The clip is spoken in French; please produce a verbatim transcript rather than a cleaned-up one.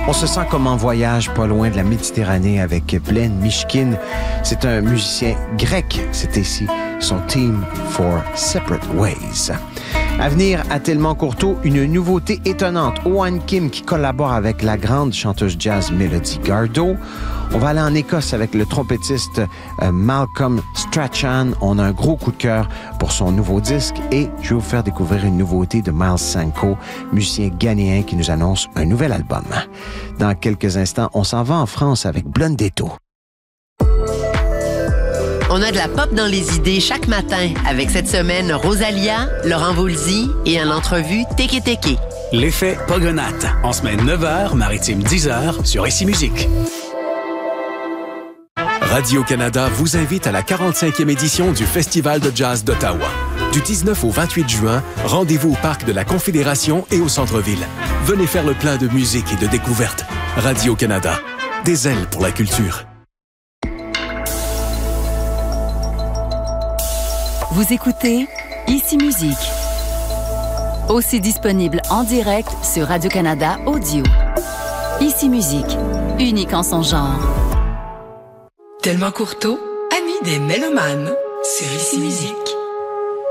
On se sent comme en voyage pas loin de la Méditerranée avec Blen Mishkin. C'est un musicien grec. C'est ici son Team for Separate Ways. À venir, à Tellement Courteau, une nouveauté étonnante. Owen Kim qui collabore avec la grande chanteuse jazz Melody Gardot. On va aller en Écosse avec le trompettiste euh, Malcolm Strachan. On a un gros coup de cœur pour son nouveau disque et je vais vous faire découvrir une nouveauté de Miles Sanko, musicien ghanéen qui nous annonce un nouvel album. Dans quelques instants, on s'en va en France avec Blondetto. On a de la pop dans les idées chaque matin avec cette semaine Rosalia, Laurent Voulzy et en entrevue Teke Teke. L'effet Pogonate, en semaine neuf heures, maritime dix heures sur Ici Musique. Radio-Canada vous invite à la quarante-cinquième édition du Festival de jazz d'Ottawa. Du dix-neuf au vingt-huit juin, rendez-vous au Parc de la Confédération et au Centre-Ville. Venez faire le plein de musique et de découvertes. Radio-Canada, des ailes pour la culture. Vous écoutez Ici Musique. Aussi disponible en direct sur Radio-Canada Audio. Ici Musique, unique en son genre. Tellement Courteau, ami des mélomanes, sur Ici Musique.